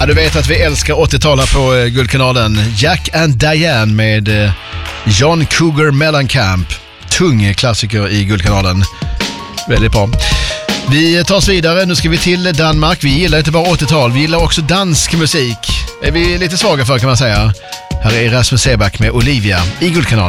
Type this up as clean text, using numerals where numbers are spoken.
Ja, du vet att vi älskar 80-talet på Guldkanalen. Jack and Diane med John Cougar Mellencamp. Tung klassiker i Guldkanalen. Väldigt bra. Vi tar oss vidare. Nu ska vi till Danmark. Vi gillar inte bara 80-tal. Vi gillar också dansk musik. Är vi lite svaga för, kan man säga. Här är Rasmus Seback med Olivia i Guldkanalen.